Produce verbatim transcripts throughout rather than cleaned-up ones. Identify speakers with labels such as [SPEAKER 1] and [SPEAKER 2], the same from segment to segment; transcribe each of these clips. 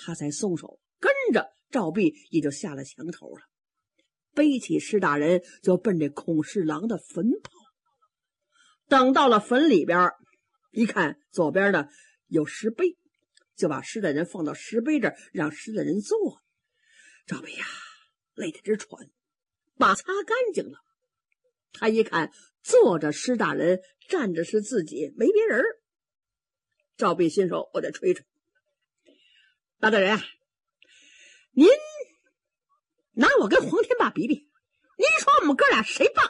[SPEAKER 1] 他才松手，跟着赵壁也就下了墙头了，背起施大人就奔这孔侍郎的坟跑。等到了坟里边，一看左边的有石碑，就把施大人放到石碑这儿，让施大人坐。赵壁呀，累得直喘，把擦干净了。他一看坐着施大人，站着是自己，没别人。赵壁心说，我得吹吹。大大人，您拿我跟黄天霸比比，您说我们哥俩谁棒？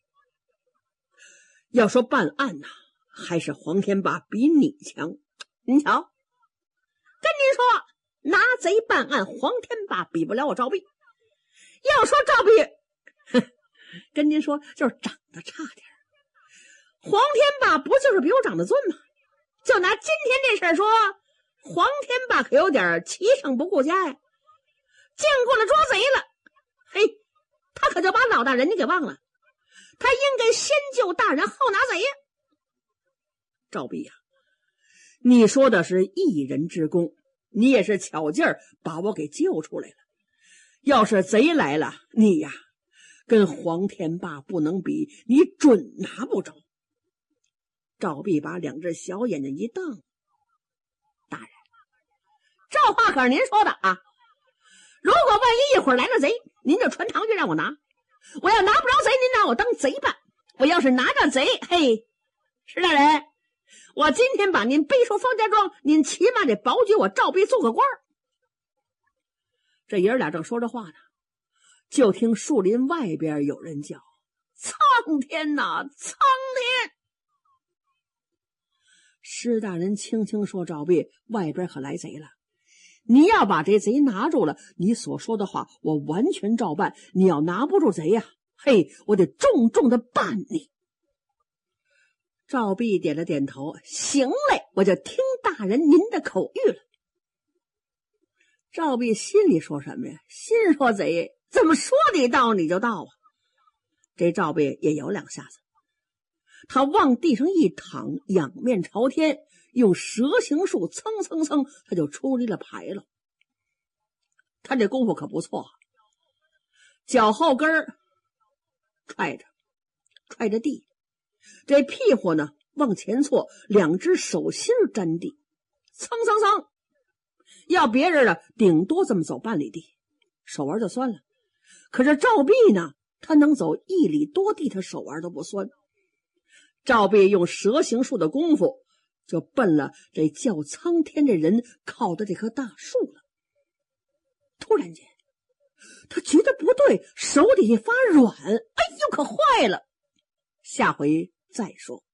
[SPEAKER 1] 要说办案呐、啊，还是黄天霸比你强。您瞧，跟您说拿贼办案，黄天霸比不了我赵壁。要说赵壁，哼，跟您说就是长得差点，黄天霸不就是比我长得俊吗？就拿今天这事儿说，黄天霸可有点骑上不顾家呀，见过了捉贼了，嘿，他可就把老大人家给忘了，他应该先救大人后拿贼呀。赵壁呀、啊，你说的是一人之功，你也是巧劲儿把我给救出来了。要是贼来了，你呀跟黄天霸不能比，你准拿不着。赵壁把两只小眼睛一瞪，大人，这话可是您说的啊！如果万一一会儿来了贼，您就传堂去让我拿，我要拿不着贼，您拿我当贼办。我要是拿着贼，嘿，施大人，我今天把您背出方家庄，您起码得保举我赵壁做个官。这爷儿俩正说着话呢，就听树林外边有人叫：苍天哪，苍天！施大人轻轻说：赵壁，外边可来贼了，你要把这贼拿住了，你所说的话我完全照办。你要拿不住贼呀、啊，嘿，我得重重的办你。赵壁点了点头，行嘞，我就听大人您的口谕了。赵壁心里说什么呀？心说贼怎么说你到你就到啊。这赵壁也有两下子，他往地上一躺，仰面朝天，用蛇形术蹭蹭蹭，他就出离了牌了。他这功夫可不错，脚后跟儿踹着踹着地，这屁股呢往前错，两只手心沾地，蹭蹭蹭。要别人呢顶多这么走半里地，手腕就酸了。可是赵壁呢，他能走一里多地，他手腕都不酸。赵壁用蛇形术的功夫，就奔了这叫苍天这人靠的这棵大树了。突然间，他觉得不对，手底下发软，哎呦，可坏了！下回再说。